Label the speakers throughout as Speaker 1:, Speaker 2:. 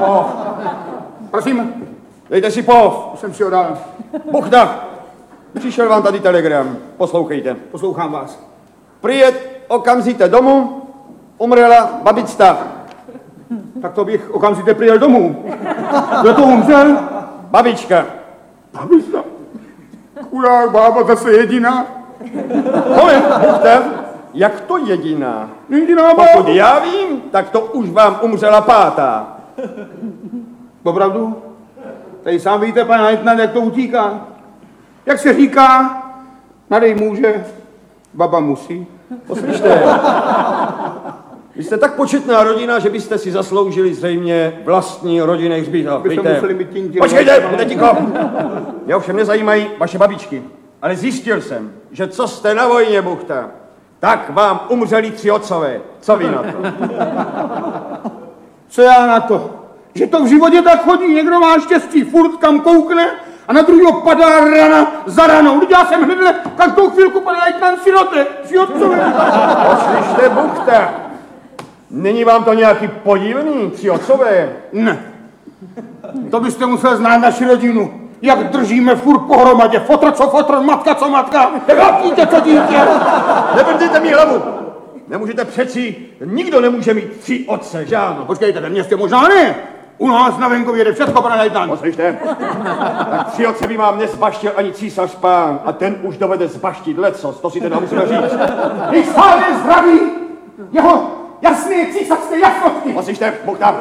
Speaker 1: pohoď. Prosím?
Speaker 2: Dejte si pov.
Speaker 1: Už jsem si ho dal.
Speaker 2: Buchta, přišel vám tady telegram. Poslouchejte.
Speaker 1: Poslouchám vás.
Speaker 2: Přijet okamžitě domů, umřela babička.
Speaker 1: Tak to bych okamžitě přijel domů. Kdo to umřel?
Speaker 2: Babička.
Speaker 1: Babička. Chudák bába zase jediná.
Speaker 2: Moment, Buchta, jak to jediná?
Speaker 1: Jediná bába.
Speaker 2: Pokud já vím, tak to už vám umřela pátá.
Speaker 1: Opravdu? Tady sám víte, pane Leitnant, jak to utíká. Jak se říká, nadej může, baba musí.
Speaker 2: Poslyšte, vy jste tak početná rodina, že byste si zasloužili zřejmě vlastní rodinný hřbitov. Počkejte, bude ticho. Mě ovšem nezajímají vaše babičky, ale zjistil jsem, že co jste na vojně, Buchta, tak vám umřeli 3 otcové. Co vy na to?
Speaker 1: Co já na to? Že to v životě tak chodí, někdo má štěstí, furt kam koukne a na druhého padá rana za ranou. Teď já jsem hnedle každou chvilku, pane Leitnant, sirote, 3 otcové.
Speaker 2: Poslyšte, Buchta, není vám to nějaký podivný, 3 otcové?
Speaker 1: Ne. To byste musel znát naši rodinu. Jak držíme furt pohromadě, fotr co fotr, matka co matka, dítě co dítě.
Speaker 2: Nebrdejte mi hlavu. Nemůžete přeci, nikdo nemůže mít 3 otce, že ano?
Speaker 1: Počkejte, ve městě možná ne. U nás na venkově jde všechno, pane Leitnant.
Speaker 2: Poslyšte, tak 3 otce by vám nezbaštil ani císař pán a ten už dovede zbaštit lecos, to si teda musíme říct.
Speaker 1: Když stále zdraví jeho jasné císařské jasnosti.
Speaker 2: Poslyšte, Buchta,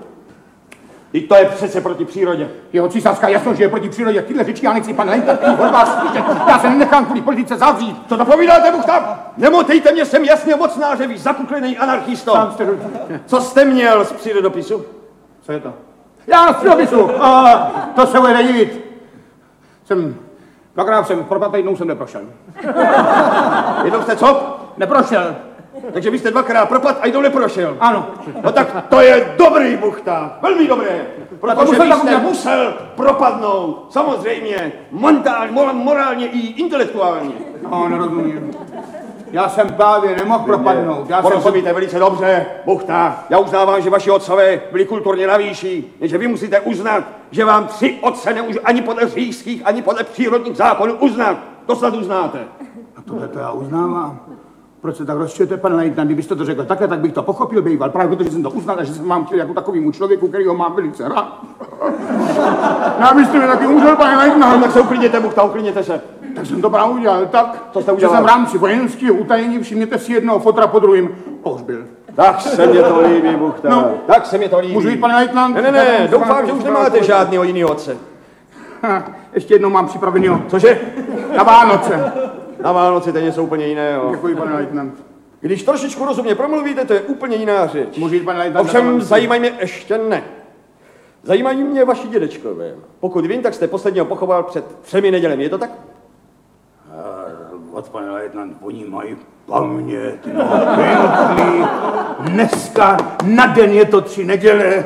Speaker 2: teď to je přece proti přírodě.
Speaker 1: Jeho císařská jasnost, že je proti přírodě. Tyhle řeči já nechci, pane Leitnant, od vás slyšet. Já se nenechám kvůli politice zavřít.
Speaker 2: Co to povídáte, Buchta? Nemotejte mě, jsem jasně mocnářevý, zapuklený anarchisto. Co jste měl z přírodopisu?
Speaker 1: Co je to? Já z přírodopisu. To se bude divit. Dvakrát jsem propad, jednou jsem neprošel.
Speaker 2: Jednou jste co?
Speaker 1: Neprošel.
Speaker 2: Takže vy jste 2krát propad a jednou neprošel.
Speaker 1: Ano.
Speaker 2: No tak to je dobrý, Buchta, velmi dobré. Protože vy jste musel propadnout, samozřejmě, morálně i intelektuálně.
Speaker 1: No, nerozumím. Já jsem právě nemohl propadnout.
Speaker 2: Porozumíte velice dobře, Buchta. Já uznávám, že vaši otcové byli kulturně na výši, jenže vy musíte uznat, že vám 3 otce nemůžu ani podle říšských, ani podle přírodních zákonů uznat. To snad uznáte.
Speaker 1: A tohle to já uznávám. Proč se tak rozčujete, pane Leitnant? Kdybyste to řekl takhle, tak bych to pochopil, býval. Právě protože jsem to uznal a že jsem vám chtěl jako takovýmu člověku, kterýho mám velice rád. Já byste mi taky umřel, pane Leitnant.
Speaker 2: No, tak se uklidněte, Buchta, uklidněte se.
Speaker 1: Tak jsem to právě udělal tak,
Speaker 2: co jste
Speaker 1: že
Speaker 2: udělal?
Speaker 1: jsem v rámci vojenského utajení, všimněte si, jednoho fotra po druhým pohřbil.
Speaker 2: Tak se mě to líbí, Buchta. No. Tak se mě to líbí.
Speaker 1: Můžu jít, pane Leitnant?
Speaker 2: Ne, doufám, že už nemáte žádného jiného otce.
Speaker 1: Ještě jednou mám připravenýho.
Speaker 2: Cože?
Speaker 1: Na Vánoce.
Speaker 2: Na Vánoce to je něco úplně jiného.
Speaker 1: Děkuji, pane Leitnant.
Speaker 2: Když trošičku rozumně promluvíte, to je úplně jiná řeč.
Speaker 1: Můžu jít, pane Leitnant?
Speaker 2: Ovšem zajímají mě ještě ne. Zajímají mě vaši dědečkové. Pokud vím, tak jste posledního pochoval před 3 nedělemi, je to tak?
Speaker 1: Od pane Leitnant, oni mají paměť, no, pěkný. Dneska na den je to 3 neděle.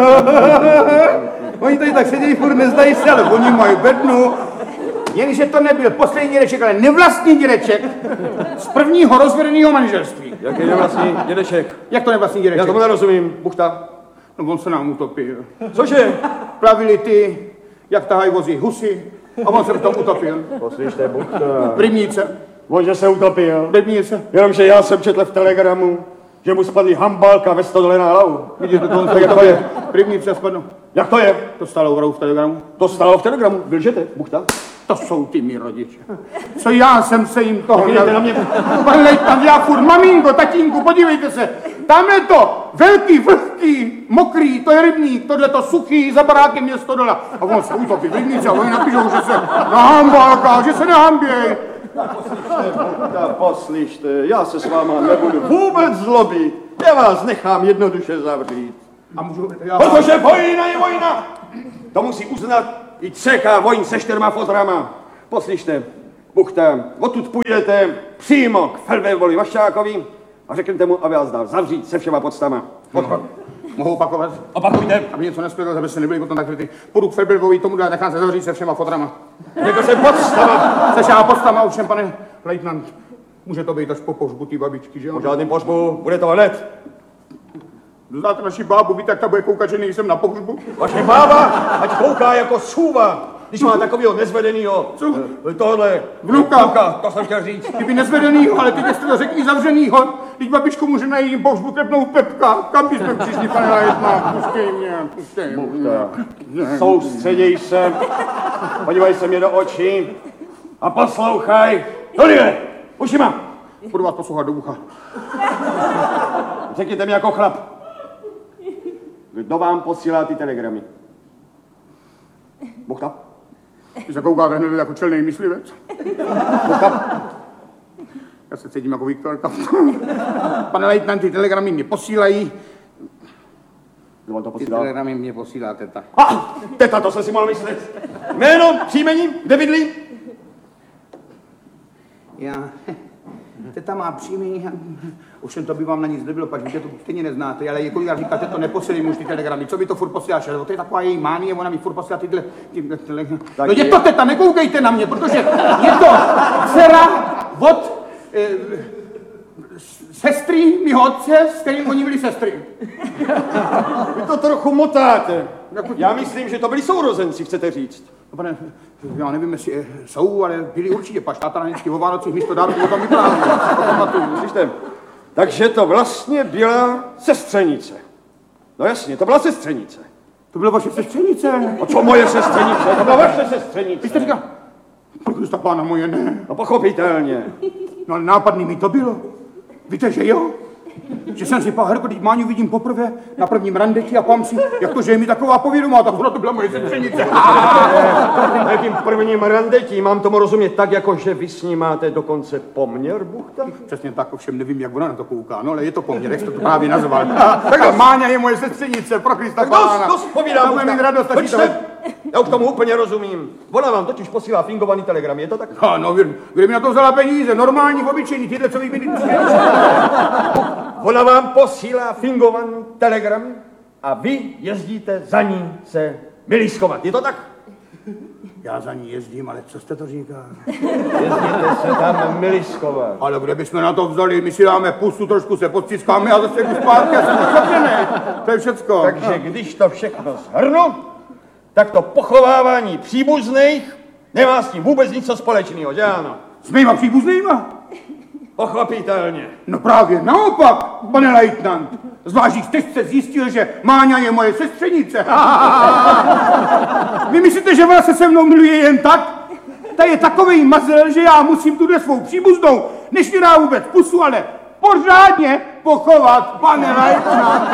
Speaker 1: Oni tady tak sedí, furt nezdají se, ale oni mají bednu. Jenže to nebyl poslední dědeček, ale nevlastní dědeček z prvního rozvedeného manželství.
Speaker 2: Jak je nevlastní dědeček?
Speaker 1: Jak to nevlastní dědeček?
Speaker 2: Já tomu nerozumím, Buchta.
Speaker 1: No on se nám utopil.
Speaker 2: Cože?
Speaker 1: Plavili ty, jak tahají vozy husy, a on se v tom utopil.
Speaker 2: Poslyšte, Buchta.
Speaker 1: V rybníce.
Speaker 2: On, že se utopil.
Speaker 1: V rybníce.
Speaker 2: Jenomže já jsem četl v telegramu, že mu spadly hambálka ve stodole na hlavu.
Speaker 1: Vidíte, to on se
Speaker 2: jak to je?
Speaker 1: Rybníce spadnou.
Speaker 2: Jak to je?
Speaker 1: To stalo v telegramu.
Speaker 2: To stalo v telegramu. Lžete, Buchta?
Speaker 1: To jsou ty mý rodiče. Co já jsem se jim toho...
Speaker 2: Vidíte na mě?
Speaker 1: Pane Leitnant, já furt, maminko, tatínku, podívejte se. Tam je to velký, vlhký, mokrý, to je rybník, tohle to suchý, za barákem je stodola. A on se utopí v rybníce a oni napíšou, že se nahambálká, že se nehamběj.
Speaker 2: Poslyšte, já se s váma nebudu vůbec zlobit. Já vás nechám jednoduše zavřít.
Speaker 1: A můžu...
Speaker 2: Protože vojna je vojna. To musí uznat i CK vojín se 4 fotrama. Poslyšte, Buchta, odtud půjdete přímo k Felbervovi Vaščákovi a řeknete mu, aby vás dal zavřít se všema podstama. Odchod.
Speaker 1: Mohu opakovat?
Speaker 2: Opakujte.
Speaker 1: Aby něco nespěl, abyste nebyli potom tak kryty. Půjdu k Felbervovi, tomu dá, nechám se zavřít se všema fotrama.
Speaker 2: Řekl jsem podstama.
Speaker 1: Se všema podstama, ovšem, pane Leitnant, může to být až po pohřbu té babičky, že jo?
Speaker 2: Po žádným pohřbu, bude to hned.
Speaker 1: Znáte naši bábu, víte, jak ta bude koukat, že nejsem na pohřbu?
Speaker 2: Vaše bába, ať kouká jako sůva, když má takovýho nezvedenýho, tohle,
Speaker 1: Vnuka,
Speaker 2: to jsem chtěl říct.
Speaker 1: Kdyby nezvedenýho, ale teď jste to řekli zavřenýho, teď babičku může na jejím pohřbu klepnout Pepka. Kam bychom přišli, pane Lajtna? Puštěj mě.
Speaker 2: Soustředěj se, podívej se mě do očí a poslouchaj. Dole, ušima.
Speaker 1: Budu vás poslouchat do ucha.
Speaker 2: Řekněte mi jako chlap, kdo vám posílá ty telegramy? Buchta?
Speaker 1: Když se koukáte hned jako čelnej myslivec.
Speaker 2: Buchta?
Speaker 1: Já se cítím jako Viktorka. Pane lejtnant, ty telegramy mě posílají.
Speaker 2: Kdo vám to
Speaker 1: Ty
Speaker 2: posílá?
Speaker 1: telegramy mě posílá teta.
Speaker 2: Teta, to jsem si mohl myslet. Jméno, příjmení, kde bydlí?
Speaker 1: Já... Teta má příjmení, ovšem to by vám na nic nebylo, pač víte, to stejně neznáte, ale kolikrát říkáte, to neposílej už ty telegramy, co by to furt posíláš, to je taková její mánie, ona mi furt posílá tyhle telegramy. No je to teta, nekoukejte na mě, protože je to dcera od sestry mýho otce, s kterým oni byli sestry.
Speaker 2: Vy to trochu motáte. Já myslím, že to byli sourozenci, chcete říct.
Speaker 1: Pane, já nevím, jestli jsou, ale byli určitě, pač táta na vždycky o Vánocích místo dárku tam vyprávěl.
Speaker 2: Slyšte, takže to vlastně byla sestřenice. No jasně, to byla sestřenice.
Speaker 1: To byla vaše sestřenice.
Speaker 2: A co moje sestřenice? To byla vaše sestřenice.
Speaker 1: Vy jste říkal, Krista pána moje, ne.
Speaker 2: No pochopitelně.
Speaker 1: No ale nápadný mi to bylo. Víte, že jo? Že jsem si Herko, když Máňu vidím poprvé na prvním randeti a pám si, jak to, že je mi taková povědomá, tak to byla moje sestřenice.
Speaker 2: Na jakým prvním randetí mám tomu rozumět tak, jako že vy s ní máte dokonce poměr, Buchta?
Speaker 1: Přesně tak, ovšem nevím, jak ona na to kouká, no ale je to poměr, jak jste to právě nazval. Tak Máňa je moje sestřenice, pro Krista pána.
Speaker 2: Dost povídám,
Speaker 1: Buchta. Mít radost,
Speaker 2: já už tomu úplně rozumím. Ona vám totiž posílá fingovaný telegram, je to tak?
Speaker 1: No, kde mi na to vzala peníze, normální, obyčejný, tyhle, co vy mi
Speaker 2: Ona vám posílá fingovaný telegram a vy jezdíte za ní se vylískovat, je to tak?
Speaker 1: Já za ní jezdím, ale co jste to říkal?
Speaker 2: Jezdíte se tam miliskovat.
Speaker 1: Ale kde bychom na to vzali, my si dáme pusu, trošku se podciskáme a zase jdu zpátky a jsem uzavřený. To je všecko.
Speaker 2: Takže když to všechno shrnu, tak to pochovávání příbuzných nemá s tím vůbec nic společného, že ano?
Speaker 1: S mýma příbuznýma?
Speaker 2: Pochopitelně.
Speaker 1: No právě naopak, pane lejtnant. Zvlášť když jste zjistil, že Máňa je moje sestřenice. Vy myslíte, že ona se se mnou miluje jen tak? Ta je takovej mazel, že já musím tuhle svou příbuznou, než mi dá vůbec pusu, ale pořádně pochovat, pane lejtnant.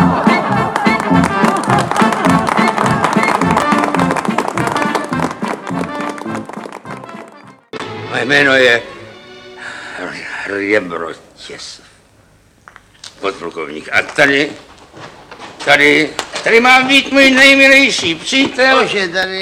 Speaker 3: Moje jméno je Hřebrotěs, podplukovník. A tady má být můj nejmilejší přítel.
Speaker 4: Bože, tady.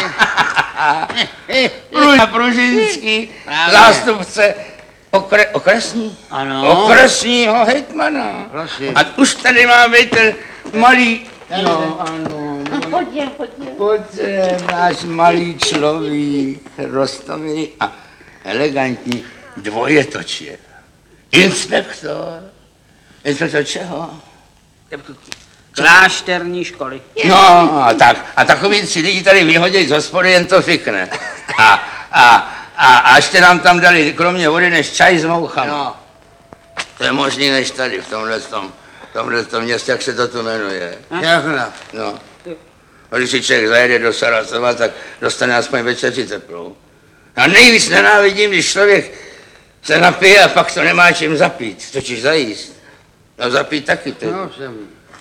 Speaker 3: Luďa Pružinský, zástupce okresní?
Speaker 4: Ano.
Speaker 3: Okresního hejtmana.
Speaker 4: Prosím.
Speaker 3: A už tady má být ten malý...
Speaker 4: No, ano.
Speaker 3: Pojďte, náš malý člověk, rostomilý a elegantní dvojetočě. Inspektor. Inspektor čeho?
Speaker 4: Klášterní školy.
Speaker 3: No, a takový tři lidi tady vyhodí z hospody, jen to fikne. A ještě nám tam dali kromě vody než čaj s mouchama.
Speaker 4: No.
Speaker 3: To je možný než tady, v tomhle městě, jak se to tu jmenuje.
Speaker 4: Všechno.
Speaker 3: No. A když si člověk zajede do Saracova, tak dostane aspoň večeři teplou. A nejvíc nenávidím, když člověk se napije a pak to nemá čím zapít, totiž zajíst. No zapít taky teď.
Speaker 4: No, jsem.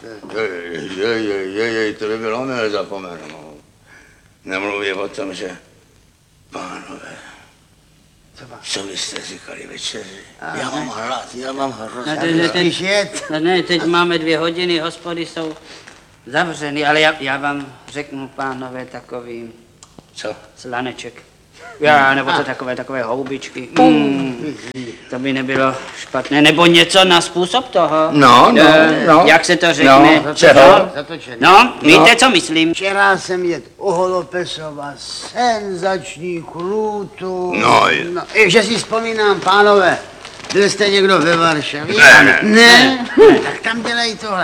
Speaker 3: To by bylo milé zapomenout. Nemluví o tom, že pánové, co byste říkali večeři? Já mám hlad, já mám hrozně.
Speaker 4: Ne, teď máme 2 hodiny, hospody jsou zavřeny, ale já vám řeknu, pánové, takový
Speaker 3: Co?
Speaker 4: slaneček. Nebo to takové houbičky. To by nebylo špatné. Nebo něco na způsob toho.
Speaker 3: No.
Speaker 4: Jak se to řekne?
Speaker 3: No, čeho?
Speaker 4: No, víte, co myslím?
Speaker 5: Včera jsem jet u Holopesova senzační krůtu.
Speaker 3: No.
Speaker 5: Že si vzpomínám, pánové, byl jste někdo ve Varšavě?
Speaker 3: Ne.
Speaker 5: Tak tam dělají tohle.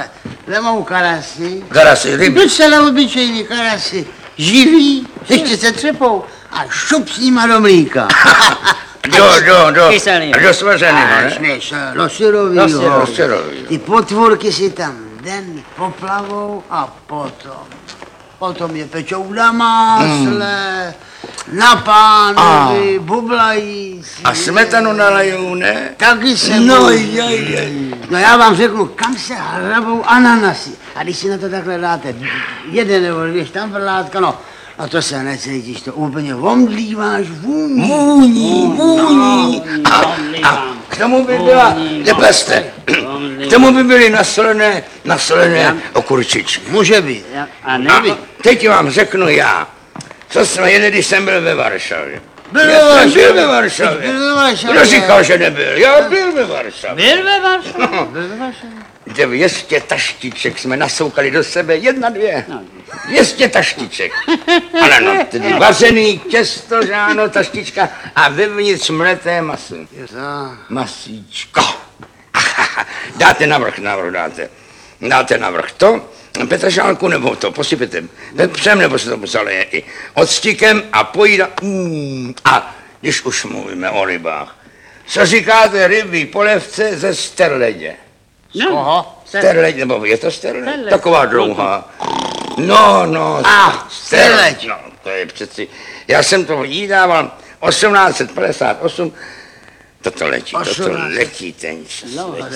Speaker 5: Lemou karasy.
Speaker 3: Karasy, ryby.
Speaker 5: Docela obyčejný karasy. Živí, ještě se třepou a šup s nima do mlíka.
Speaker 3: Do
Speaker 4: Kyselýho.
Speaker 3: svařeného, ne?
Speaker 5: Než do syrovýho.
Speaker 3: Do syrovýho.
Speaker 5: Ty potvůrky si tam den poplavou a potom je pečou na másle, na pánovi, bublají si.
Speaker 3: A smetanu nalajou, ne?
Speaker 5: Taky se No já vám řeknu, kam se hrabou ananasy. A když si na to takhle dáte jeden nebo dvě štamprlátka, no, a to se necítíš, to úplně omdlíváš vůní.
Speaker 3: A k tomu by byla, nepleste, k tomu by byly nasolené okurčičky.
Speaker 5: Může být.
Speaker 4: A
Speaker 3: A
Speaker 4: neví.
Speaker 3: teď vám řeknu já, co jsme jeli, když jsem byl ve Varšavě.
Speaker 5: Byl
Speaker 3: Já
Speaker 5: ve
Speaker 3: jsem byl ve
Speaker 5: Varšavě.
Speaker 3: Varšavě.
Speaker 5: Byl ve Varšavě.
Speaker 3: Kdo říkal, že nebyl? Já byl ve Varšavě.
Speaker 4: Byl ve Varšavě.
Speaker 3: 200 taštiček jsme nasoukali do sebe, 1, 2. 200 taštiček. Ale no, tedy vařený těsto, že ano, taštička a vevnitř mleté maso. Masíčko. Dáte navrch dáte. Dáte navrch to, petržálku nebo to, posypete pepřem, nebo se to zaleje i octikem a pojídá. A když už mluvíme o rybách, co říkáte rybí polevce ze sterledě?
Speaker 5: Koho?
Speaker 3: Sterleď, nebo je to sterleď?
Speaker 4: Sterleď.
Speaker 3: Taková dlouhá. No,
Speaker 5: sterleď.
Speaker 3: No, to je přeci, já jsem to jídával 1858, toto letí ten čas.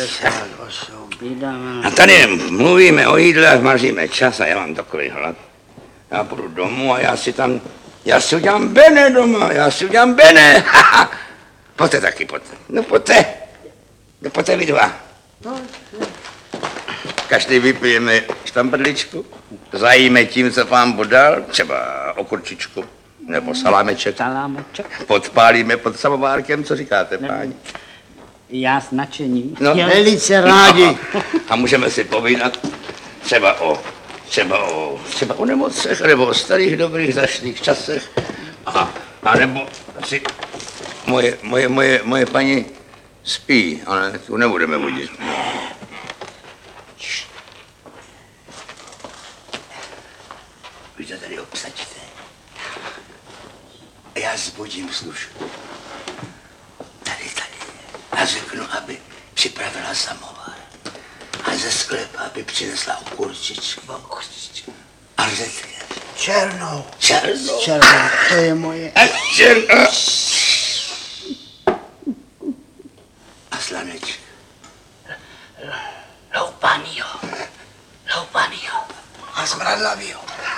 Speaker 5: 58.
Speaker 3: A tady mluvíme o jídle a vaříme čas a já mám takový hlad. Já půjdu domů a já si udělám bene doma, Pojďte taky, pojďte. No pojďte vy dva. Každý vypijeme štamprličku, zajíme tím, co pán podal, třeba okurčičku nebo salámeček.
Speaker 4: Salámeček.
Speaker 3: Podpálíme pod samovárkem, co říkáte, páni?
Speaker 4: Já s nadšením.
Speaker 3: No.
Speaker 5: Velice rádi.
Speaker 3: A můžeme si povídat třeba o nemocech, nebo o starých dobrých zašlých časech. A nebo si moje paní spí, ale tu nebudeme budit. Vy to tady obsaďte. Já zbudím služku. Tady. A řeknu, aby připravila samovar. A ze sklepa, aby přinesla okurčičku. A řetě.
Speaker 5: Černou.
Speaker 3: Černou.
Speaker 5: To je moje.
Speaker 3: A černou. A slaneček. Loupanýho. A smradlavýho.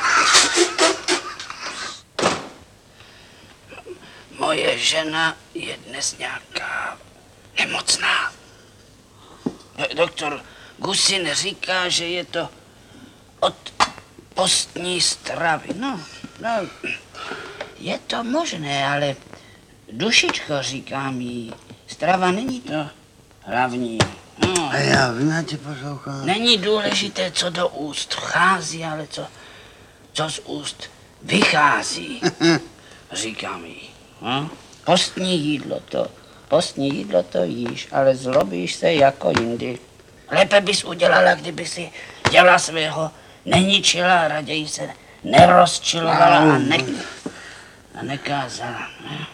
Speaker 4: Moje žena je dnes nějaká nemocná. Doktor Gusin říká, že je to od postní stravy. No, je to možné, ale dušičko, říkám jí, strava není to hlavní. No.
Speaker 5: A já tě poslouchám.
Speaker 4: Není důležité, co do úst vchází, ale co z úst vychází, říkám jí. No? Postní jídlo to jíš, ale zlobíš se jako jindy. Lépe bys udělala, kdyby si děla svého neničila, raději se nerozčilovala a nekázala. Ne?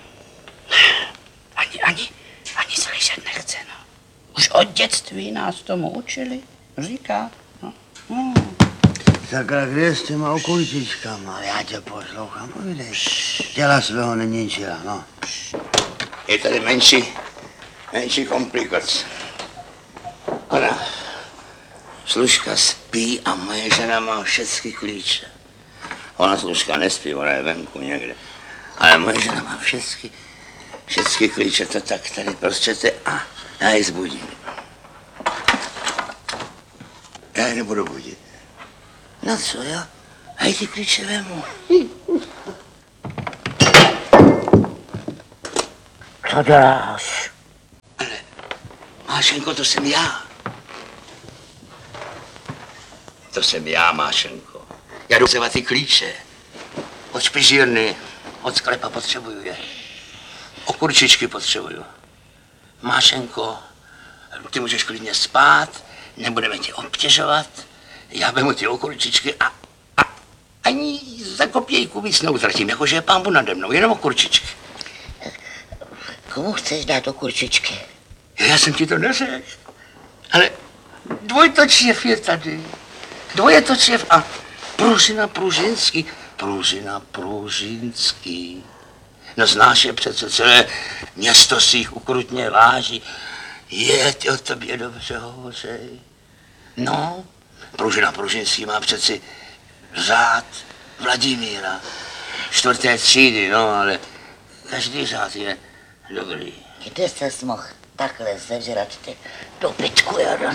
Speaker 4: Ani slyšet nechce, no. Už od dětství nás tomu učili, říká. No.
Speaker 5: Sakra, kde je s těma okurčičkama? Já tě poslouchám, povídej. Těla svého neničila, no.
Speaker 3: Je tady menší komplikace. Ona, služka spí a moje žena má všechny klíče. Ona služka nespí, ona je venku někde. Ale moje žena má všechny klíče, to tak tady prostřete a já ji zbudím. Já ji nebudu budit. No co, já ji ty klíče vemu.
Speaker 5: Co děláš?
Speaker 3: Ale, Mášenko, to jsem já. To jsem já, Mášenko. Já jdu vzít ty klíče. Od špižírny, od sklepa potřebuju je. Okurčičky potřebuju. Mášenko, ty můžeš klidně spát, nebudeme tě obtěžovat. Já vemu ty okurčičky a ani za kopějku víc neutratím, jakože je pán Bůh nade mnou, jenom okurčičky.
Speaker 4: Komu chceš dát okurčičky?
Speaker 3: Já jsem ti to neřekl, ale dvojtočěv je tady. Dvojetočěv a Pružina Pružinský. Pružina Pružinský. No znáš je přece, celé město si jich ukrutně váží. Je, ty o tobě dobře hovořej. No, Pružina Pružinský má přeci řád Vladimíra, 4. třídy, no, ale každý řád je dobrý.
Speaker 4: Kde ses mohl takhle zežrat ty dobytku, Jaran?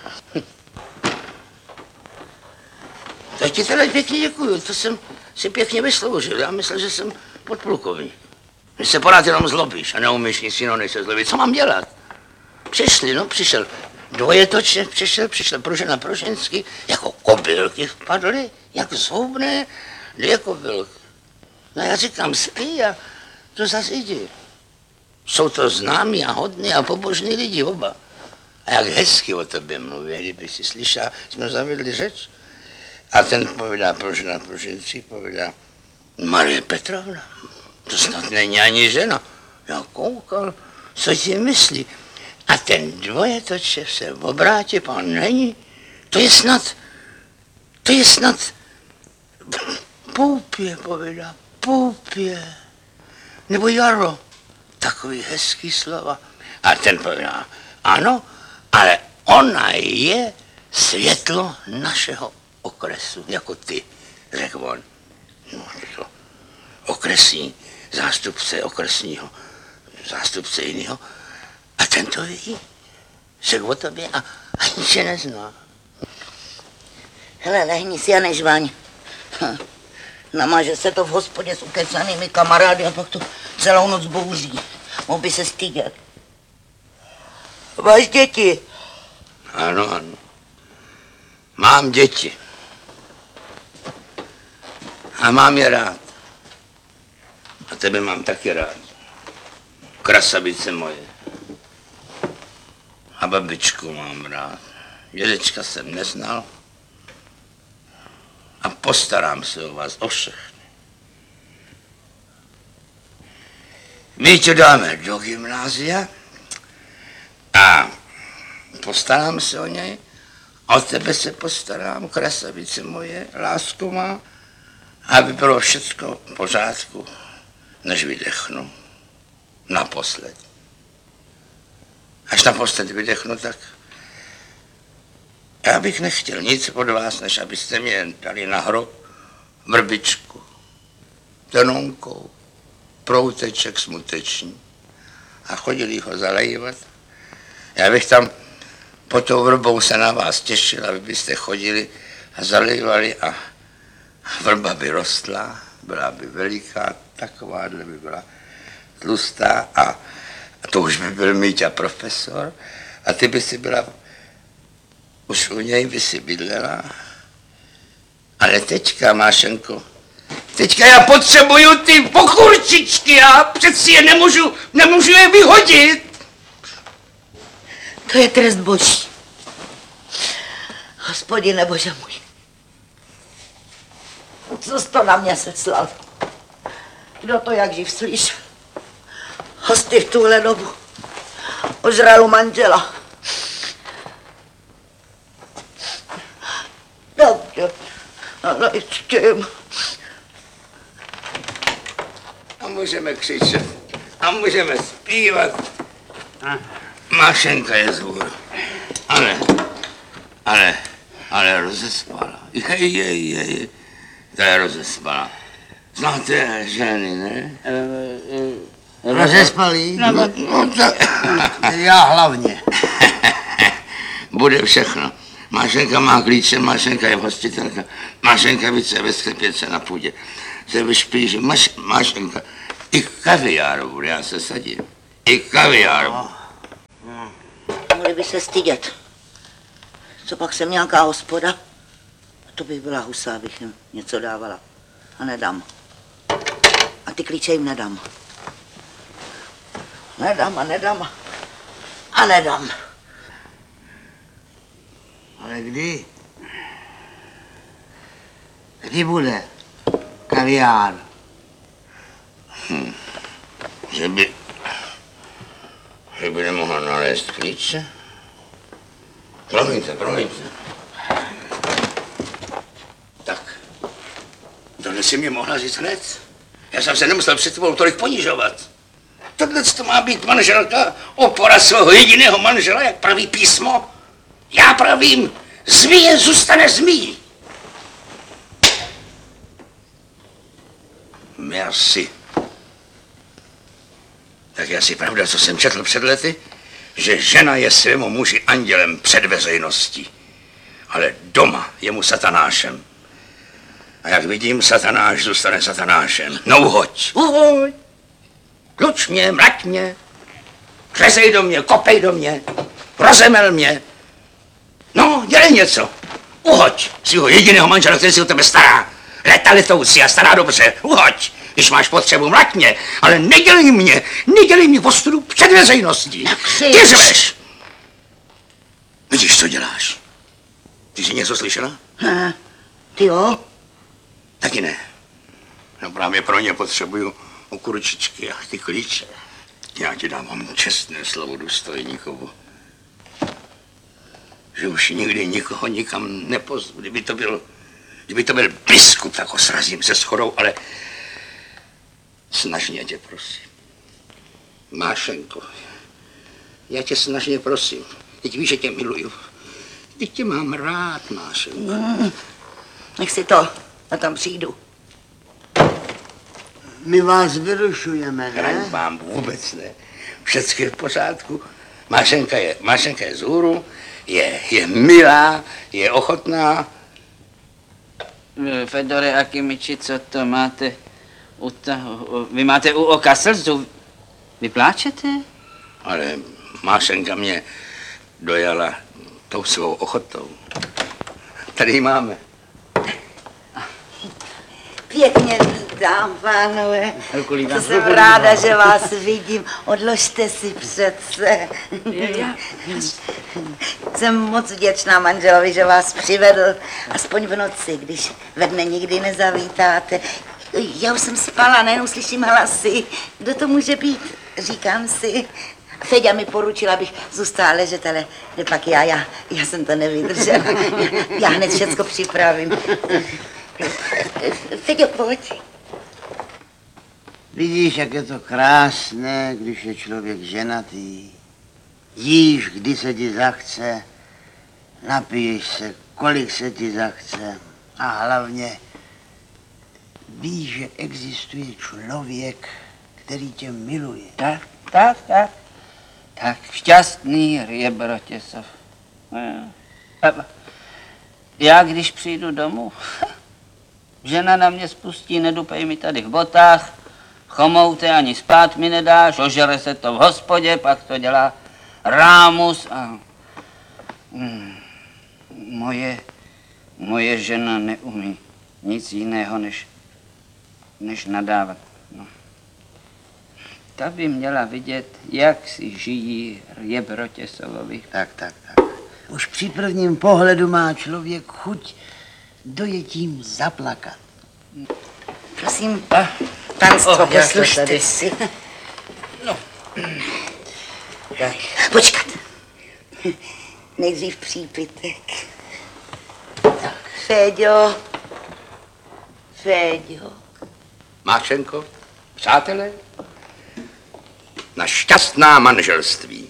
Speaker 3: Tak ti teda pěkně děkuju, to jsem si pěkně vysloužil. Já myslel, že jsem podplukovník. Když se pořád jenom zlobíš a neumíš nic jiného, než se zlobit. Co mám dělat? Přišel dvojetočně, přišel Pružina Pružinský, jako kobylky vpadly, jak zhoubné, dvě kobylky. No já říkám, spí a to zase jdi. Jsou to známí a hodní a pobožní lidi oba. A jak hezky o tobě mluví, kdyby si slyšel, jsme zavedli řeč. A ten povídá, Pružina Pružinský, povídá, Marie Petrovna, to snad není ani žena. Já koukal, co ti myslí. A ten dvojetočev se obrátí, pán není. To je snad Poupě, povídá, Poupě. Nebo Jaro, takový hezký slova. A ten povídá, ano, ale ona je světlo našeho okresu, jako ty, řekl on. No, to okresní zástupce okresního, zástupce jiného. A ten to ví, řekl o tobě a ani tě nezná.
Speaker 4: Hele, lehni si a nežvaň. Namaže se to v hospodě s ukecanými kamarády a pak to celou noc bouří. Mohl by se stydět. Máš děti?
Speaker 3: Ano. Mám děti. A mám je rád. A tebe mám taky rád. Krasavice moje. A babičku mám rád. Dědečka jsem neznal. A postarám se o vás, o všechny. My tě dáme do gymnázia a postarám se o něj. O tebe se postarám, krasavice moje, lásko má, aby bylo všecko v pořádku, než vydechnu. Naposled. Až naposled vydechnu, tak já bych nechtěl nic od vás, než abyste mě dali na hrob vrbičku, tenonkou, prouteček smuteční a chodili ho zalejvat. Já bych tam pod tou vrbou se na vás těšil, aby byste chodili a zalejvali a vrba by rostla, byla by veliká, takováhle by byla tlustá a to už by byl Míťa profesor a ty by si byla, už u něj by si bydlela. Ale teďka, Mášenko, teďka já potřebuju ty pokurčičky, já přeci je nemůžu je vyhodit.
Speaker 4: To je trest boží. Hospodine Bože můj. Co jsi to na mě seslal? Kdo to jak živ slyšel? Hosty v tuhle dobu ožralu manžela. Dobře, ale s tím.
Speaker 3: A můžeme křičet, a můžeme zpívat. Mášenka je zvůr. Ale rozespala. Je. Ta je rozespala. Znáte ženy, ne?
Speaker 5: Rozespalý?
Speaker 3: No tak.
Speaker 5: Já hlavně.
Speaker 3: Bude všechno. Mášenka má klíče, Mášenka je hostitelka. Mášenka více ve sklepěce na půdě. Se vyšpíží. Mášenka. I kaviáru bude, já se sadím. I kaviáru.
Speaker 4: Mohli by se stydět. Co pak jsem nějaká hospoda? To bych byla husa, abych jim něco dávala. A nedám. A ty klíče jim nedám. Nedám.
Speaker 5: Ale kdy? Kdy bude kaviár?
Speaker 3: Že by nemohla nalézt klíče? Promiňte. Tak, tohle si mě mohla říct hned. Já jsem se nemusel před tebou tolik ponižovat. Tohle to má být manželka, opora svého jediného manžela, jak praví písmo. Já pravím, zmije zůstane zmijí. Merci. Tak je asi pravda, co jsem četl před lety, že žena je svému muži andělem před veřejností, ale doma je mu satanášem. A jak vidím, satanáš zůstane satanášem. No uhoď. Tluč mě, mrať mě, řezej do mě, kopej do mě, rozemel mě. No, dělej něco. Uhoď svého jediného manžela, který si o tebe stará. Leta letoucí a stará dobře. Uhoď. Když máš potřebu, mlať mě, ale nedělej mě ostudu před veřejností. Ty řveš. Vidíš, co děláš? Ty jsi něco slyšela?
Speaker 5: Ty jo?
Speaker 3: Taky ne. No právě pro ně potřebuju okurčičky a ty klíče. Já ti dávám čestné slovo důstojníkovu, že už nikdy nikoho nikam nepozvu. Kdyby to byl biskup, tak ho srazím se schodou, ale snažně tě prosím. Mášenko, já tě snažně prosím. Teď víš, že tě miluju. Teď tě mám rád, Mášenko.
Speaker 6: Nech si to, a tam přijdu.
Speaker 5: My vás vyrušujeme, ne?
Speaker 3: Vám vůbec ne. Všecko je v pořádku. Mášenka je z hůru, je milá, je ochotná.
Speaker 4: Fedore Akimiči, co to máte vy máte u oka slzu. Vy pláčete?
Speaker 3: Ale Mášenka mě dojala tou svou ochotou. Tady ji máme.
Speaker 6: Pěkně vítám, pánové. Jsem ráda, že vás vidím. Odložte si přece. Jsem moc vděčná manželovi, že vás přivedl, aspoň v noci, když ve dne nikdy nezavítáte. Já už jsem spala, najednou slyším hlasy. Kdo to může být? Říkám si. Feďa mi poručila, abych zůstala ležet, ale pak já jsem to nevydržela. Já hned všecko připravím. Feďo, pojď.
Speaker 5: Vidíš, jak je to krásné, když je člověk ženatý. Jíš, kdy se ti zachce, napiješ se, kolik se ti zachce a hlavně víš, že existuje člověk, který tě miluje.
Speaker 4: Tak, šťastný Rjebrotěsov. Já, když přijdu domů, žena na mě spustí, nedupej mi tady v botách, chomoute, ani spát mi nedáš, ožere se to v hospodě, pak to dělá rámus a... Moje žena neumí nic jiného, než nadávat. No. Ta by měla vidět, jak si žijí Rjebrotěsovovi.
Speaker 5: Tak. Už při prvním pohledu má člověk chuť dojetím zaplakat.
Speaker 6: Prosím, panstvo, poslušte si.
Speaker 4: No.
Speaker 6: Tak. Počkat. Nejdřív přípitek. Tak. Féďo.
Speaker 3: Mášenko, přátelé, na šťastná manželství.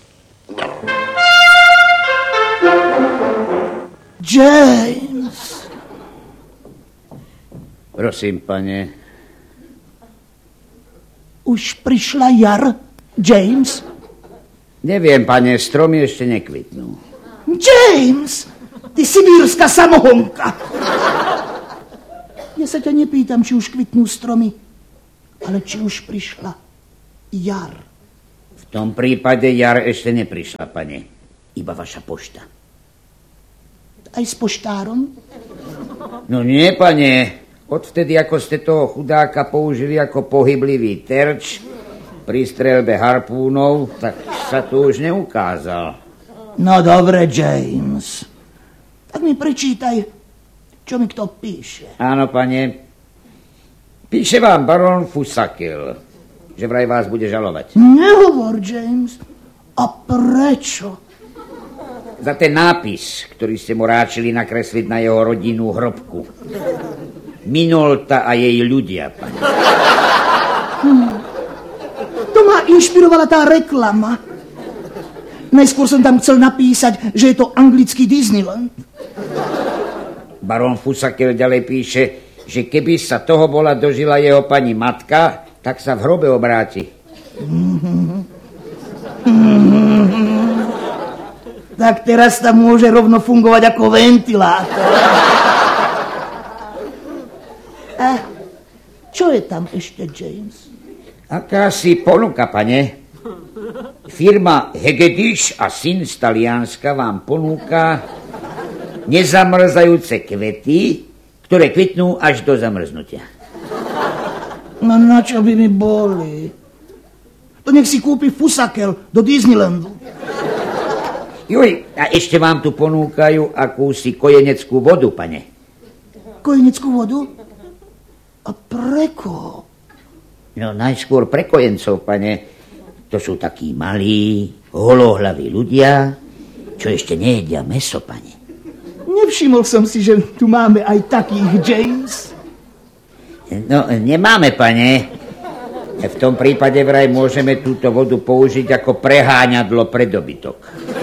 Speaker 7: James.
Speaker 8: Prosím, pane.
Speaker 7: Už přišla jar, James?
Speaker 8: Neviem, pane, stromy ešte nekvitnú.
Speaker 7: James, ty sibírská samohonka. Ja sa ťa nepýtam, či už kvitnú stromy, ale či už prišla jar.
Speaker 8: V tom prípade jar ešte neprišla, pane. Iba vaša pošta.
Speaker 7: Aj s poštárom?
Speaker 8: No nie, pane. Odvtedy, ako ste toho chudáka použili ako pohyblivý terč pri streľbe harpúnov, tak sa tu už neukázal.
Speaker 7: No dobre, James. Tak mi prečítaj, Čo mi kto píše?
Speaker 8: Áno, pane. Píše vám baron Fusakil, že vraj vás bude žalovať.
Speaker 7: Nehovor, James. A prečo?
Speaker 8: Za ten nápis, ktorý ste mu ráčili nakresliť na jeho rodinnú hrobku. Minolta a jej ľudia, pane.
Speaker 7: To ma inšpirovala tá reklama. Najskôr som tam chcel napísať, že je to anglický Disneyland.
Speaker 8: Baron Fusakil ďalej píše, že keby sa toho bola dožila jeho pani matka, tak sa v hrobe obráti.
Speaker 7: Tak teraz tam môže rovno fungovať ako ventilátor. A čo je tam ešte, James?
Speaker 8: Akási ponuka, pane. Firma Hegedüš a syn z Talianska vám ponúka nezamrzajúce kvety, ktoré kvitnú až do zamrznutia.
Speaker 7: No na čo by mi boli? To nech si kúpi Fusakel do Disneylandu.
Speaker 8: Juj, a ešte vám tu ponúkajú akúsi kojeneckú vodu, pane.
Speaker 7: Kojeneckú vodu? A pre koho?
Speaker 8: No najskôr pre kojencov, pane. To sú takí malí, holohlaví ľudia, čo ešte nejedia mäso, pane.
Speaker 7: Nevšimol som si, že tu máme aj takých, James.
Speaker 8: No, nemáme, pane. V tom prípade vraj môžeme túto vodu použiť ako preháňadlo pre dobytok.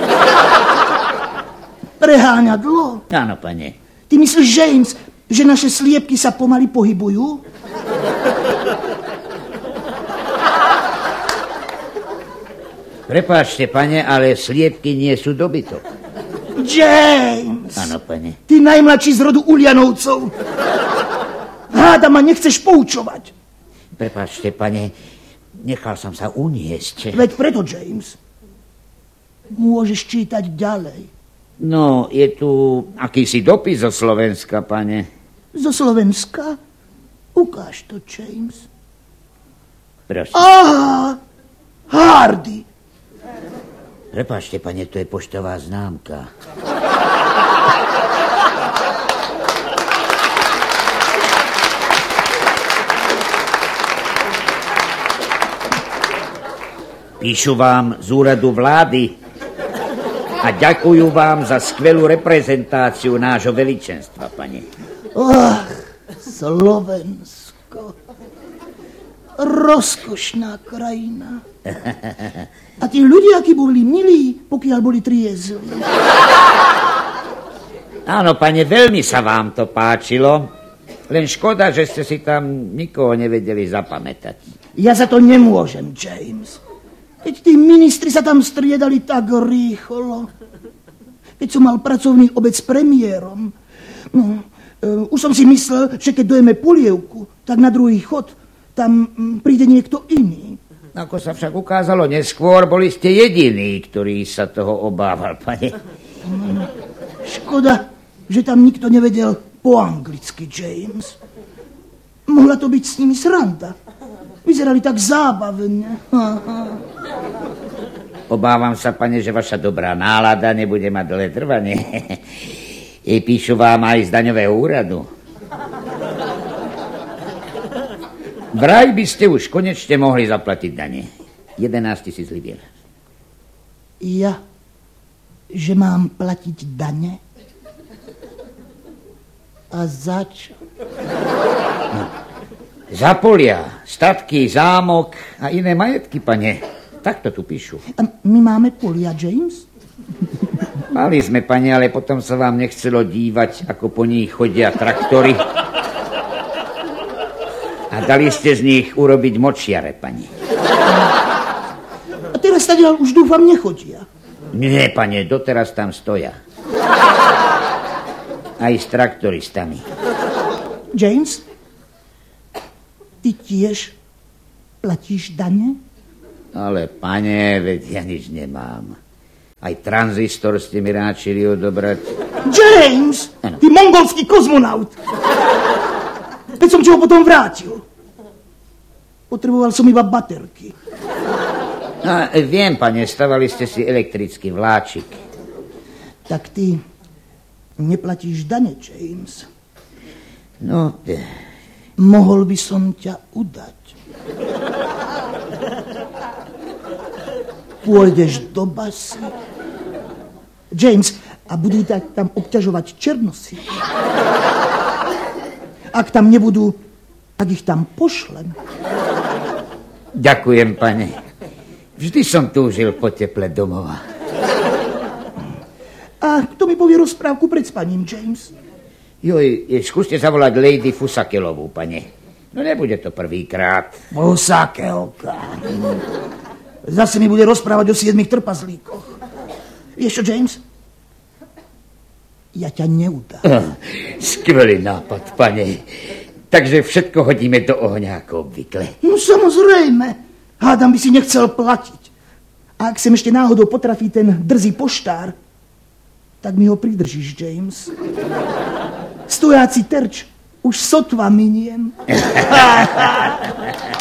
Speaker 7: Preháňadlo?
Speaker 8: Áno, pane.
Speaker 7: Ty myslíš, James, že naše sliepky sa pomaly pohybujú?
Speaker 8: Prepáčte, pane, ale sliepky nie sú dobytok.
Speaker 7: James!
Speaker 8: Áno, pane.
Speaker 7: Ty najmladší z rodu Ulianovcov. Háda ma nechceš poučovať.
Speaker 8: Prepáčte, pane, nechal som sa uniesť.
Speaker 7: Veď preto, James. Môžeš čítať ďalej.
Speaker 8: No, je tu akýsi dopis zo Slovenska, pane.
Speaker 7: Zo Slovenska? Ukáž to, James.
Speaker 8: Prosím.
Speaker 7: Aha! Hardy!
Speaker 8: Prepáčte, pane, to je poštová známka. Píšu vám z úradu vlády a ďakujú vám za skvelú reprezentáciu nášho veličenstva, pane.
Speaker 7: Slovensko. Rozkošná krajina. A tí ľudia, akí boli milí, pokiaľ boli triezli.
Speaker 8: Áno, pane, veľmi sa vám to páčilo. Len škoda, že ste si tam nikoho nevedeli zapamätať.
Speaker 7: Ja za to nemôžem, James. Keď tí ministri sa tam striedali tak rýchlo. Keď som mal pracovný obed s premiérom. No, už som si myslel, že keď dojeme polievku, tak na druhý chod tam príde niekto iný.
Speaker 8: Ako sa však ukázalo neskôr, boli ste jediní, ktorý sa toho obával, pane.
Speaker 7: Škoda, že tam nikto nevedel po anglicky, James. Mohla to byť s nimi sranda. Vyzerali tak zábavne.
Speaker 8: Obávam sa, pane, že vaša dobrá nálada nebude mať dlhé trvanie. Píšu vám aj z daňového úradu. Vraj by ste už konečne mohli zaplatiť dane. 11 000 libier.
Speaker 7: Ja? Že mám platiť dane? A za čo?
Speaker 8: No. Za polia, statky, zámok a iné majetky, pane. Takto tu píšu.
Speaker 7: A my máme polia, James?
Speaker 8: Mali sme, pane, ale potom sa vám nechcelo dívať, ako po nich chodia traktory. A dali ste z nich urobiť močiare, pani.
Speaker 7: A teraz tady už dúfam nechodia.
Speaker 8: Nie, pane, doteraz tam stoja. Aj s traktoristami.
Speaker 7: James, ty tiež platíš dane?
Speaker 8: Ale, pane, veď ja nič nemám. Aj tranzistor ste mi ráčili odobrať.
Speaker 7: James, ano. Ty mongolský kozmonaut. Veď som ti ho potom vrátil. Potreboval som iba baterky.
Speaker 8: No, viem, pane, stavali ste si elektrický vláčik.
Speaker 7: Tak ty neplatíš dane, James.
Speaker 8: No,
Speaker 7: Mohol by som ťa udať. Pôjdeš do basy. James, a budú tam obťažovať černosy. Ak tam nebudú, tak ich tam pošlem.
Speaker 8: Ďakujem, pane. Vždy som túžil po teple domova.
Speaker 7: A kto mi povie rozprávku pred spaním, James?
Speaker 8: Joj, skúste zavolať Lady Fusakelovú, pane. No nebude to prvýkrát.
Speaker 7: Fusakelka. Zase mi bude rozprávať o 7 trpazlíkoch. Vieš čo, James? Ja ťa neudám.
Speaker 8: Skvelý nápad, pane. Takže všetko hodíme do ohňa ako obvykle.
Speaker 7: No samozrejme. Hádam by si nechcel platiť. A ak sem ešte náhodou potrafí ten drzý poštár, tak mi ho pridržíš, James. Stojáci terč už sotva miniem.